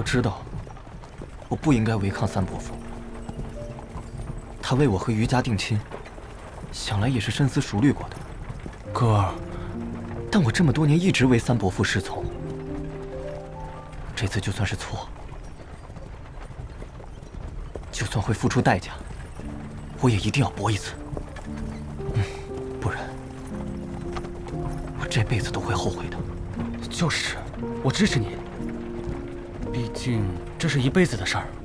知道，我不应该违抗三伯父。他为我和余家定亲，想来也是深思熟虑过的。 哥儿， 但我这么多年一直为三伯父侍从，这次就算是错，就算会付出代价，我也一定要搏一次。不然我这辈子都会后悔的。 就是，我支持你。毕竟这是一辈子的事儿。